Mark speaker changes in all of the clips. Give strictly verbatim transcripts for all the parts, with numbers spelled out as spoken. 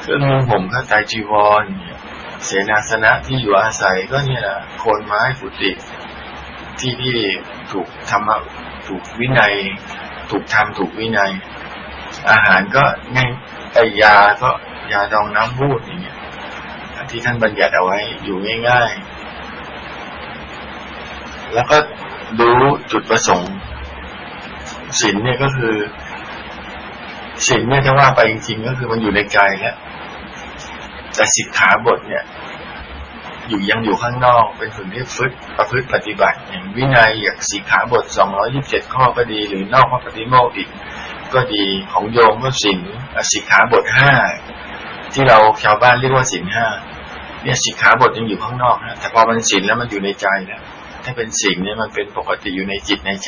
Speaker 1: เครื่องนุ่งห่มผ้าไตรจีวรเสนาสนะที่อยู่อาศัยก็เนี่ยแหละโคนไม้กุฏิที่ที่ถูกธรรมะถูกวินัยถูกธรรมถูกวินัยอาหารก็ง่ายไอยาก็ยาดองน้ำมูดอย่างเงี้ยที่ท่านบัญญัติเอาไว้อยู่ง่ายๆแล้วก็ดูจุดประสงค์ศีลเนี่ยก็คือศีลเนี่ยถ้าว่าไปจริงๆก็คือมันอยู่ในใจแล้วแต่สิกขาบทเนี่ยอยู่ยังอยู่ข้างนอกเป็นสิ่งที่ฝึกประพฤติปฏิบัติอย่างวินัยอย่างสิกขาบทสองร้อยยี่สิบเจ็ดข้อก็ดีหรือนอกพระปฏิโมกข์อีกก็ดีของโยมก็ศีลสิกขาบทห้าที่เราชาวบ้านเรียกว่าศีลห้าเนี่ยสิกขาบทยังอยู่ข้างนอกนะแต่พอมันศีลแล้วมันอยู่ในใจแล้วถ้าเป็นศีลเนี่ยมันเป็นปกติอยู่ในจิตในใจ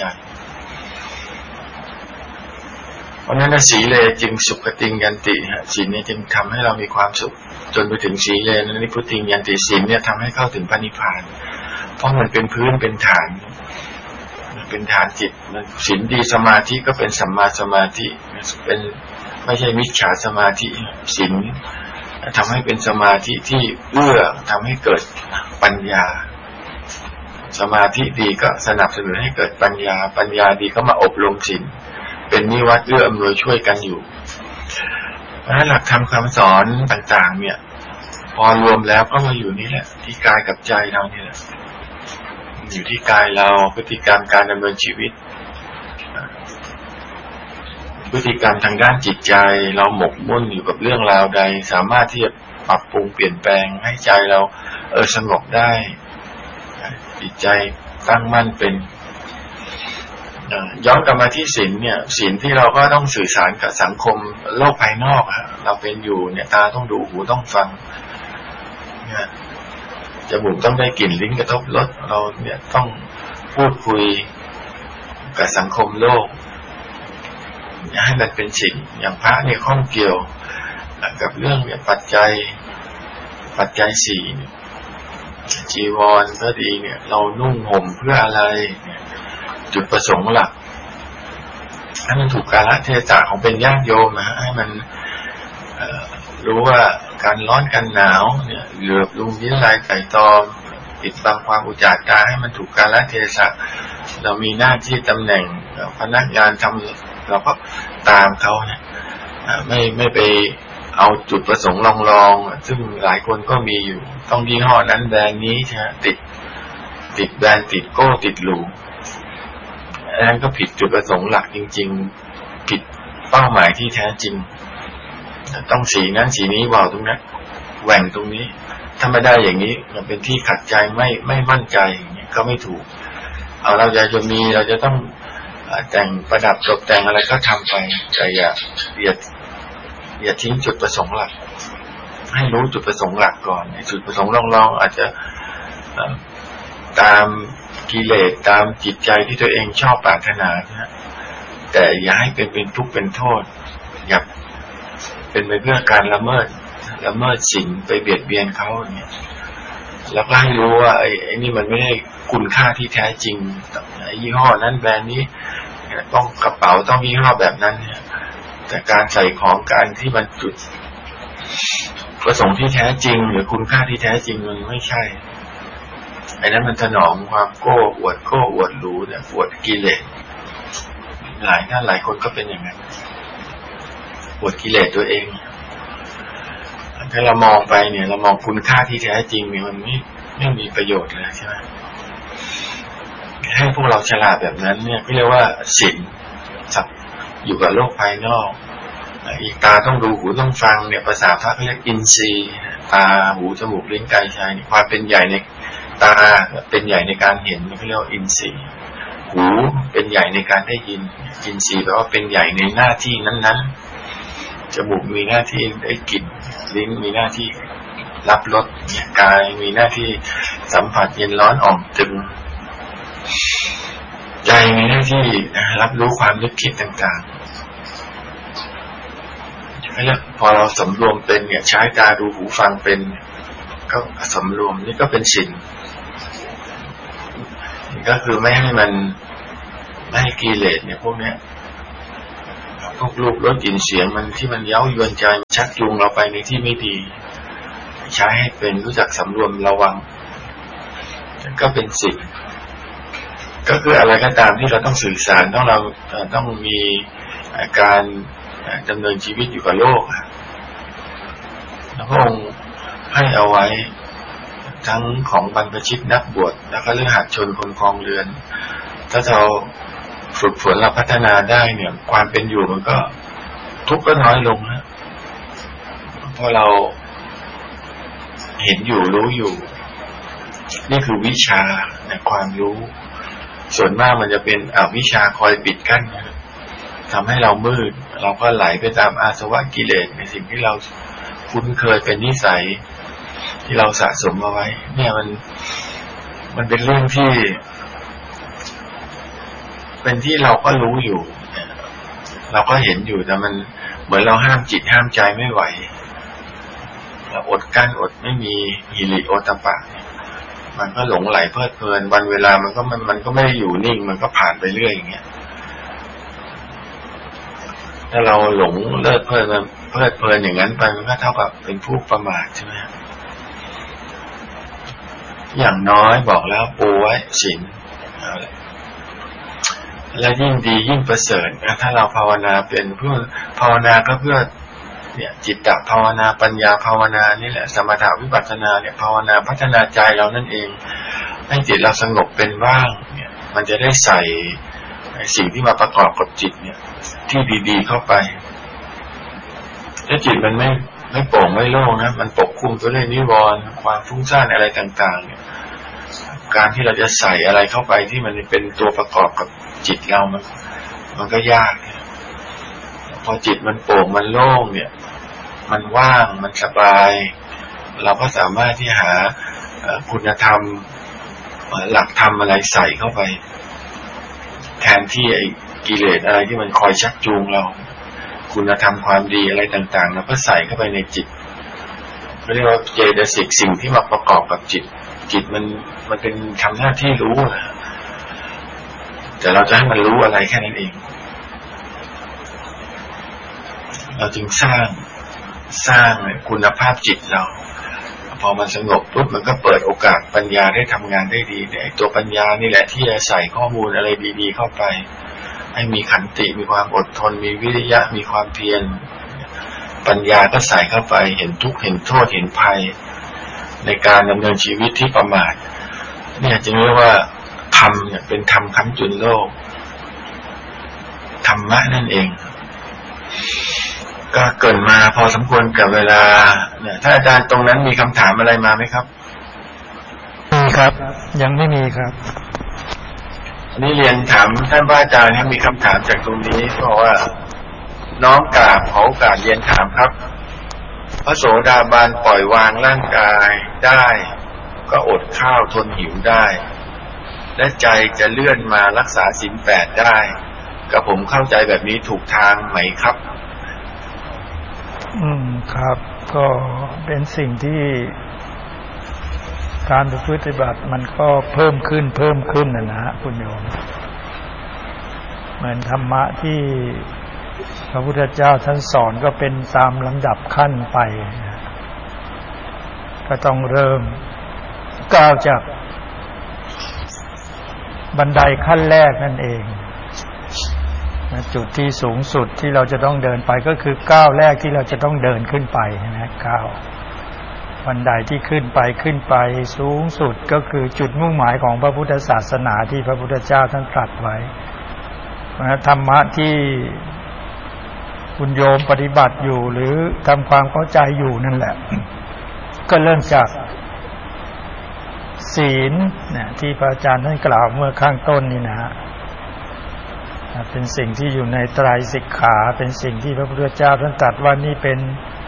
Speaker 1: เพราะนั้นสีเลจึงสุขติงยันติฮะศีลเนี่ยจึงทำให้เรามีความสุขจนไปถึงสีเลนั้นนิพพุติงยันติศีลเนี่ยทำให้เข้าถึงพระนิพพานเพราะมันเป็นพื้นเป็นฐานเป็นฐานจิตศีลดีสมาธิก็เป็นสัมมาสมาธิเป็นไม่ใช่มิจฉาสมาธิศีลทำให้เป็นสมาธิที่เอื้อทำให้เกิดปัญญาสมาธิดีก็สนับสนุนให้เกิดปัญญาปัญญาดีก็มาอบรมศีลเป็นนิวัตเอื้ออำนวยช่วยกันอยู่เพราะฉะนั้นหลักธรรมคำสอนต่างๆเนี่ยพอรวมแล้วก็มาอยู่นี่แหละที่กายกับใจเรานี่แหละอยู่ที่กายเราพฤติกรรมการดำเนินชีวิตพฤติกรรมทางด้านจิตใจเราหมกมุ่นอยู่กับเรื่องราวใดสามารถที่จะปรับปรุงเปลี่ยนแปลงให้ใจเราเออสงบได้จิตใจตั้งมั่นเป็นย้อนกลับมาที่ศีลเนี่ยศีลที่เราก็ต้องสื่อสารกับสังคมโลกภายนอกเราเป็นอยู่เนี่ยตาต้องดูหูต้องฟังเนี่ยจมูกต้องได้กลิ่นลิ้นกระทบรสเราเนี่ยต้องพูดคุยกับสังคมโลกให้มันเป็นศีลอย่างพระเนี่ยข้องเกี่ยวกับเรื่องเนี่ยปัจจัยปัจจัยสี่จีวรก็ดีเนี่ยเรานุ่งห่มเพื่ออะไรจุดประสงค์หลักให้มันถูกกาลเทศะของเป็นญาติโยมนะให้มันรู้ว่าการร้อนการหนาวเนี่ยเหลือบลุงยิ้มลายไก่ตอมปิดบังความอุจจาระให้มันถูกกาลเทศะเรามีหน้าที่ตำแหน่งพนักงานทำเราก็ตามเขาเนี่ยไม่ไม่ไปเอาจุดประสงค์ลองๆซึ่งหลายคนก็มีอยู่ต้องยี่ห้อนั้นแบรนด์นี้ใช่ไหมติดติดแบรนด์ติดโก้ติดหรูอันนั้นก็ผิดจุดประสงค์หลักจริงๆผิดเป้าหมายที่แท้จริงต้องสีนั้นสีนี้ว่าวตรงนั้นแหว่งตรงนี้ถ้าไม่ได้อย่างนี้มันเป็นที่ขัดใจไม่ไม่มั่นใจอย่างนี้ก็ไม่ถูกเอาเราจะจะมีเราจะต้องแต่งประดับตกแต่งอะไรก็ทำไปแต่อย่าอย่าอย่าทิ้งจุดประสงค์หลักให้รู้จุดประสงค์หลักก่อนจุดประสงค์ลองๆอาจจะตามกิเลสตามจิตใจที่ตัวเองชอบปรารถนานะแต่อย่าให้เป็นเป็นทุกข์เป็นโทษอย่าเป็นไปเพื่อการละเมิดละเมิดศีลไปเบียดเบียนเขาเนี่ยแล้วก็ให้รู้ว่าไอ้ไอ้นี่มันไม่ได้คุณค่าที่แท้จริงไอ้ยี่ห้อนั้นแบรนด์นี้ต้องกระเป๋าต้องยี่ห้อแบบนั้นเนี่ยแต่การใส่ของการที่มันจุดประสงค์ที่แท้จริงหรือคุณค่าที่แท้จริงมันไม่ใช่ไอ้นั้นมันถนอมความโก้อวดโก้อวดรู้เนี่ยอวดกิเลสหลายท่านหลายคนก็เป็นอย่างนั้นอวดกิเลสตัวเองถ้าเรามองไปเนี่ยเรามองคุณค่าที่แท้จริงเนี่ยมันไม่ไม่มีประโยชน์เลยใช่ไหมให้พวกเราฉลาดแบบนั้นเนี่ยเรียกว่าศีลสับอยู่กับโลกภายนอกอีกตาต้องดูหูต้องฟังเนี่ยภาษาพระเรียกอินทรีย์ตาหูจมูกลิ้นกายใจความเป็นใหญ่ในตาเป็นใหญ่ในการเห็นเขาเรียกว่าอินทรีย์หูเป็นใหญ่ในการได้ยินอินทรีย์แปลว่าเป็นใหญ่ในหน้าที่นั้นๆจมูกมีหน้าที่ได้กลิ่นลิ้นมีหน้าที่รับรสกายมีหน้าที่สัมผัสเย็นร้อนอ่อนตึงใจมีหน้าที่รับรู้ความนึกคิดต่างๆแล้วพอเราสำรวมเป็นเนี่ยใช้ตาดูหูฟังเป็นก็สำรวมนี่ก็เป็นศีลก็คือไม่ให้มันไม่ให้กิเลสเนี่ยพวกนี้พวกรูปรสกลิ่นเสียงมันที่มันเย้ายวนใจชักจูงเราไปในที่ไม่ดีใช้ให้เป็นรู้จักสำรวมระวังก็เป็นสิ่งก็คืออะไรก็ตามที่เราต้องสื่อสารต้องเราต้องมีการดำเนินชีวิตอยู่กับโลกพระองค์ให้เอาไว้ทั้งของบรรพชิตนักบวชแล้วก็เรื่องหัดชนคนครองเรือนถ้าเราฝึกฝนเราพัฒนาได้เนี่ยความเป็นอยู่มันก็ทุกข์ก็น้อยลงนะเพราะเราเห็นอยู่รู้อยู่นี่คือวิชาในความรู้ส่วนมากมันจะเป็นอวิชชาคอยปิดกั้นทำให้เรามืดเราก็ไหลไปตามอาสวะกิเลสในสิ่งที่เราคุ้นเคยเป็นนิสัยที่เราสะสมมาไว้เนี่ยมันมันเป็นเรื่องที่เป็นที่เราก็รู้อยู่เราก็เห็นอยู่แต่มันเหมือนเราห้ามจิตห้ามใจไม่ไหวเราอดกั้นอดไม่มีหิริโอตปะมันก็หลงไหลเพลิดเพลินวันเวลามันก็มันมันก็ไม่ได้อยู่นิ่งมันก็ผ่านไปเรื่อยอย่างเงี้ยถ้าเราหลงเลิศเพลินเพลิดเพลินอย่างนั้นไปมันก็เท่ากับเป็นผู้ประมาทใช่ไหมอย่างน้อยบอกแล้วปูไว้ศีลและยิ่งดียิ่งประเสริฐถ้าเราภาวนาเป็นเพื่อภาวนาก็เพื่อเนี่ยจิตตภาวนาปัญญาภาวนานี่แหละสมถะวิปัสสนาเนี่ยภาวนาพัฒนาใจเรานั่นเองให้จิตเราสงบเป็นว่างเนี่ยมันจะได้ใส่สิ่งที่มาประกอบกับจิตเนี่ยที่ดีๆเข้าไปถ้าจิตมันไม่ไม่โปร่งไม่โล่งนะมันปกคลุมตัวด้วยนิวรณ์ความฟุ้งซ่านอะไรต่างๆเนี่ยการที่เราจะใส่อะไรเข้าไปที่มันเป็นตัวประกอบกับจิตเรามันมันก็ยากพอจิตมันโปร่งมันโล่งเนี่ยมันว่างมันสบายเราก็สามารถที่หาคุณธรรมหลักธรรมอะไรใส่เข้าไปแทนที่ไอ้กิเลสอะไรที่มันคอยชักจูงเราคุณธรรมความดีอะไรต่างๆเราก็ใส่เข้าไปในจิตเรียกว่าเจตสิกสิ่งที่มาประกอบกับจิตจิตมันมันเป็นทำหน้าที่รู้นะแต่เราจะให้มันรู้อะไรแค่นั้นเองเราจึงสร้างสร้างคุณภาพจิตเราพอมันสงบปุ๊บมันก็เปิดโอกาสปัญญาได้ทำงานได้ดีเนี่ยตัวปัญญานี่แหละที่จะใส่ข้อมูลอะไรดีๆเข้าไปให้มีขันติมีความอดทนมีวิริยะมีความเพียรปัญญาก็ใส่เข้าไปเห็นทุกข์เห็นโทษเห็นภัยในการดำเนินชีวิตที่ประมาทเนี่ยจึงเรียกว่าธรรมเนี่ยเป็นธรรมค้ำจุนโลกธรรมะนั่นเองก็เกิดมาพอสมควรกับเวลาเนี่ยถ้าอาจารย์ตรงนั้นมีคำถามอะไรมาไหมครับ
Speaker 2: มีครับยังไม่มีครับ
Speaker 1: อันนี้เรียนถามท่านพระอาจารย์ครับมีคำถามจากตรงนี้เพราะว่าน้องกราบขอโอกาสเรียนถามครับพระโสดาบันปล่อยวางร่างกายได้ก็อดข้าวทนหิวได้และใจจะเลื่อนมารักษาศีลแปดได้กับผมเข้าใจแบบนี้ถูกทางไหมครับ
Speaker 2: อืมครับก็เป็นสิ่งที่การปฏิบัติมันก็เพิ่มขึ้นเพิ่มขึ้นนะนะคุณโยมเหมือนธรรมะที่พระพุทธเจ้าท่านสอนก็เป็นตามลำดับขั้นไปก็ต้องเริ่มก้าวจากบันไดขั้นแรกนั่นเองจุดที่สูงสุดที่เราจะต้องเดินไปก็คือก้าวแรกที่เราจะต้องเดินขึ้นไปนะก้าวบันไดที่ขึ้นไปขึ้นไปสูงสุดก็คือจุดมุ่งหมายของพระพุทธศาสนาที่พระพุทธเจ้าท่านตรัสไว้ธรรมะที่คุณโยมปฏิบัติอยู่หรือทำความเข้าใจอยู่นั่นแหละก็เริ่มจากศีลเนี่ยที่พระอาจารย์ท่านกล่าวเมื่อข้างต้นนี่นะเป็นสิ่งที่อยู่ในไตรสิกขาเป็นสิ่งที่พระพุทธเจ้าท่านตรัสว่านี่เป็น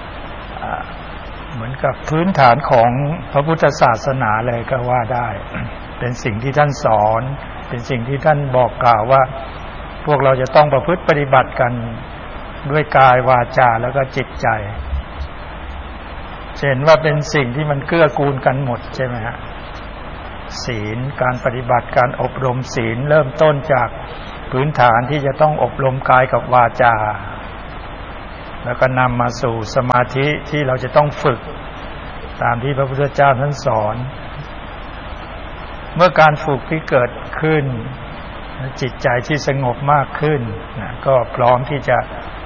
Speaker 2: เหมือนกับพื้นฐานของพระพุทธศาสนาเลยก็ว่าได้เป็นสิ่งที่ท่านสอนเป็นสิ่งที่ท่านบอกกล่าวว่าพวกเราจะต้องประพฤติปฏิบัติกันด้วยกายวาจาแล้วก็จิตใจเห็นว่าเป็นสิ่งที่มันเกื้อกูลกันหมดใช่ไหมฮะศีลการปฏิบัติการอบรมศีลเริ่มต้นจากพื้นฐานที่จะต้องอบรมกายกับวาจาแล้วก็นำมาสู่สมาธิที่เราจะต้องฝึกตามที่พระพุทธเจ้าท่านสอนเมื่อการฝึกที่เกิดขึ้นจิตใจที่สงบมากขึ้นนะก็พร้อมที่จะ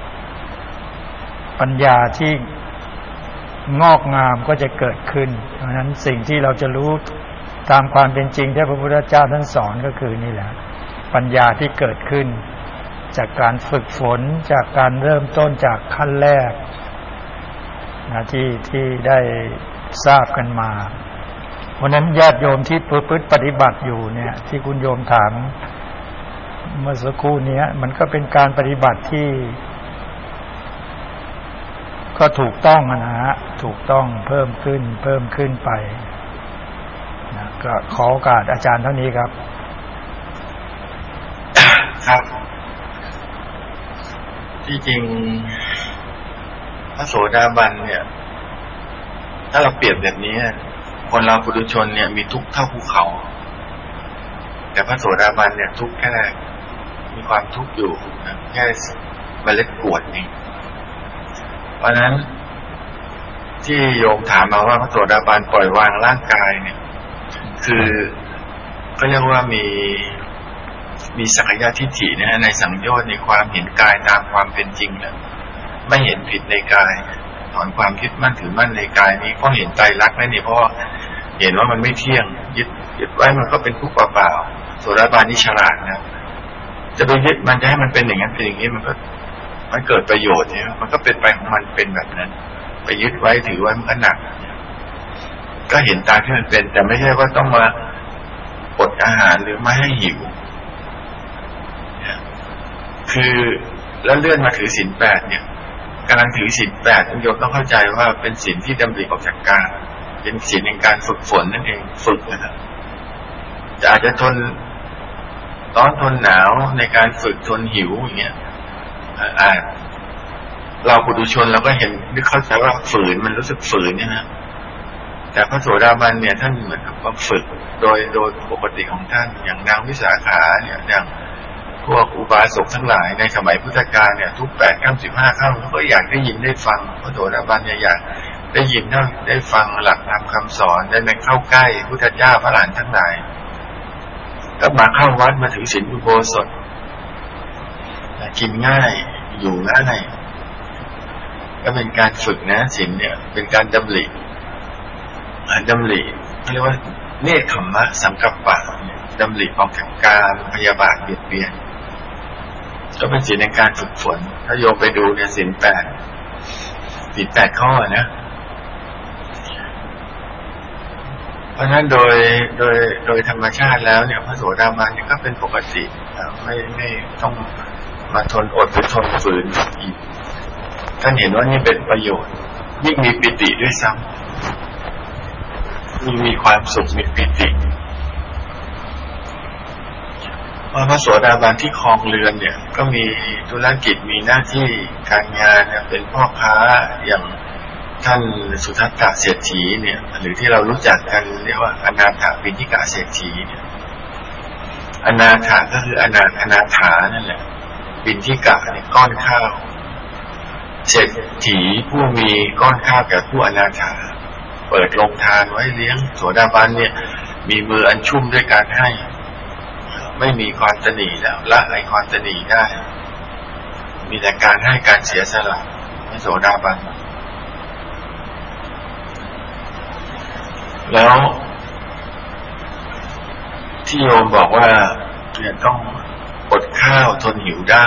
Speaker 2: ปัญญาที่งอกงามก็จะเกิดขึ้นเพราะฉะนั้นสิ่งที่เราจะรู้ตามความเป็นจริงที่พระพุทธเจ้าท่านสอนก็คือนี่แหละปัญญาที่เกิดขึ้นจากการฝึกฝนจากการเริ่มต้นจากขั้นแรกนะที่ที่ได้ทราบกันมาเพราะนั้นญาติโยมที่ประพฤติปฏิบัติอยู่เนี่ยที่คุณโยมถามเมื่อสักครู่นี้มันก็เป็นการปฏิบัติที่ก็ถูกต้องนะฮะถูกต้องเพิ่มขึ้นเพิ่มขึ้นไปนะก็ขอโอกาสอาจารย์เท่านี้ครับ
Speaker 1: ครับที่จริงพระโสดาบันเนี่ยถ้าเราเปรียบแบบนี้คนเราปุถุชนเนี่ยมีทุกข์เท่าภูเขาแต่พระโสดาบันเนี่ยทุกข์แค่มีความทุกข์อยู่นะแค่เมล็ดกวดเองเพราะนั้นที่โยมถามมาว่าพระโสดาบันปล่อยวางร่างกายเนี่ยคือก็เรียกว่ามีมีสักยะทิฏฐินะฮะในสังโยชน์ในความเห็นกายตามความเป็นจริงแล้วไม่เห็นผิดในกายถอนความยึดมั่นถือมั่นในกายนี้เพราะเห็นไตรลักษณ์นั่นนี่เพราะเห็นว่ามันไม่เที่ยงยึดยึดไว้มันก็เป็นทุกข์เปล่าๆโสดาบันนี่ฉลาดนะจะไปยึดมันจะให้มันเป็นอย่างนั้นเป็นอย่างนี้มันก็มันเกิดประโยชน์ใช่ไหมมันก็เป็นไปของมันเป็นแบบนั้นไปยึดไว้ถือไว้มันก็หนักก็เห็นตามที่มันเป็นแต่ไม่ใช่ว่าต้องมาอดอาหารหรือไม่ให้หิวคือแล้วเลื่อนมาถือศีลแปดเนี่ยการถือศีลแปดโยมต้องเข้าใจว่าเป็นศีลที่ดำริออกจากกายเป็นศีลในการฝึกฝนนั่นเองฝึกนะครับจะอาจจะทนร้อนทนหนาวในการฝึกทนหิวอย่างเงี้ยอ่าเราปุถุชนเราก็เห็นนึกเข้าใจว่าฝืนมันรู้สึกฝืนเนี่ยนะแต่พระโสดาบันเนี่ยท่านเหมือนกับว่าฝึกโดยโดยปกติของท่านอย่างนางวิสาขาเนี่ยอย่างพวกอุบาสกทั้งหลายในสมัยพุทธกาลเนี่ยทุกแปดค่ำสิบห้าค่ำเขาก็อยากได้ยินได้ฟังพระโสดาบันเนี่ยอยากได้ยินได้ได้ฟังหลักธรรมคำสอนได้ไปเข้าใกล้พุทธเจ้าพระหลานทั้งหลายก็มาเข้าวัดมาถือศีลอุโบสถกินง่ายอยู่ง่ายก็เป็นการฝึกนะศีลเนี่ยเป็นการดำริดำริเรียกว่าเนคขมมะสังกัปปะดำริออกจากกามพยาบาทเบียดเบียนก็เป็นศีลในการฝึกฝนถ้าโยมไปดูเนี่ยศีลแปดศีลแปดข้อนะเพราะฉะนั้นโดยโดยโดยธรรมชาติแล้วเนี่ยพระโสดาบันเนี่ยก็เป็นปกติไม่ไม่ต้องมาทนอดหรือทนฝืนอีกท่านเห็นว่านี่เป็นประโยชน์ยิ่งมีปิติด้วยซ้ำมีมีความสุขมีปิติพระโสดาบันที่ครองเรือนเนี่ยก็มีธุรกิจมีหน้าที่การงานเนี่ยเป็นพ่อค้าอย่างท่านสุทัตตะเศรษฐีเนี่ยหรือที่เรารู้จักกันเรียกว่าอนาถบิณฑิกะเศรษฐีเนี่ยอนาถาก็คืออนาอนาถานั่นแหละบิณฑิกะเนี่ยก้อนข้าวเศรษฐีผู้มีก้อนข้าวแก่ผู้อนาถาเปิดโรงทานไว้เลี้ยงโสดาบันเนี่ยมีมืออันชุ่มด้วยการให้ไม่มีความตนีแล้วละไอความตนีได้มีแต่การให้การเสียสละให้โสดาบันแล้วที่โยมบอกว่าเนี่ยต้องอดข้าวทนหิวได้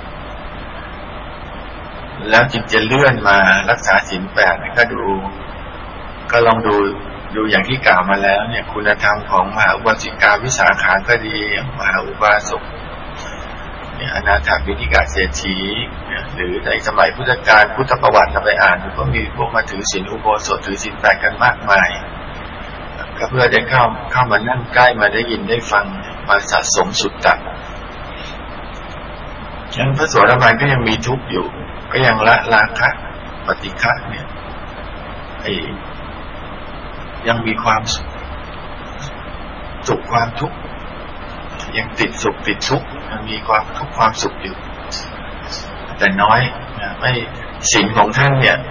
Speaker 1: แล้วจึงจะเลื่อนมารักษาศีลแปดก็ดูก็ลองดูดูอย่างที่กล่าวมาแล้วเนี่ยคุณธรรมของมหาอุบาสิกาวิสาขาก็ดีมหาอุบาสกเนี่ยอนาถบิณฑิกะเศรษฐีหรือในสมัยพุทธกาลพุทธประวัติเราไปอ่านก็มีพวกมาถือศีลอุโบสถถือศีลแปดกันมากมายก็เพื่อได้เข้าเข้ามานั่งใกล้มาได้ยินได้ฟังมาสะสมสุตตะฉะนั้นพระโสดาบันก็ยังมีทุกข์อยู่ก็ยังละราคะปฏิฆะเนี่ยไอ้ยังมีความสุขสุขความทุกข์ยังติดสุขติดทุกข์ยังมีความทุกข์ความสุขอยู่แต่น้อยนะไม่ศีลของท่านเนี่ย